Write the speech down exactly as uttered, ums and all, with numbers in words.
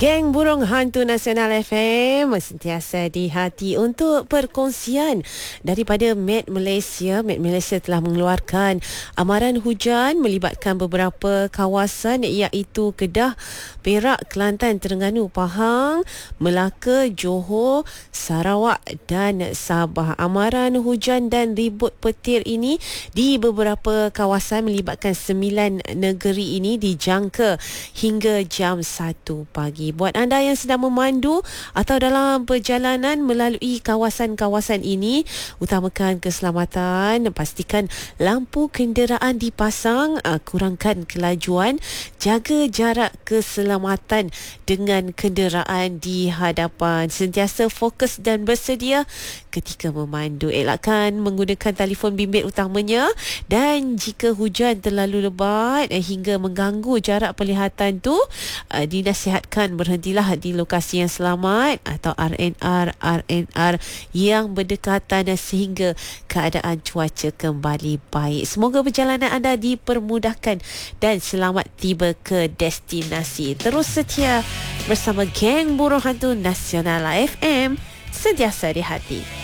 Geng Burung Hantu Nasional F M sentiasa di hati untuk perkongsian daripada Met Malaysia. Met Malaysia telah mengeluarkan amaran hujan melibatkan beberapa kawasan iaitu Kedah, Perak, Kelantan, Terengganu, Pahang, Melaka, Johor, Sarawak dan Sabah. Amaran hujan dan ribut petir ini di beberapa kawasan melibatkan sembilan negeri ini dijangka hingga jam satu pagi. Buat anda yang sedang memandu atau dalam perjalanan melalui kawasan-kawasan ini, utamakan keselamatan, pastikan lampu kenderaan dipasang, kurangkan kelajuan, jaga jarak keselamatan dengan kenderaan di hadapan. Sentiasa fokus dan bersedia ketika memandu. Elakkan menggunakan telefon bimbit utamanya, dan jika hujan terlalu lebat hingga mengganggu jarak penglihatan tu, dinasihatkan berhentilah di lokasi yang selamat atau R N R R N R yang berdekatan sehingga keadaan cuaca kembali baik. Semoga perjalanan anda dipermudahkan dan selamat tiba ke destinasi. Terus setia bersama Geng Burung Hantu Nasional F M, sentiasa di hati.